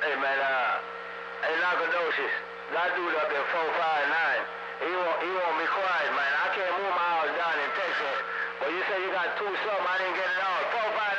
Hey man, hey Nacogdoches, that dude up there 459. He won't be quiet, man. I can't move my house down in Texas. But you say you got two something, I didn't get it all. 459.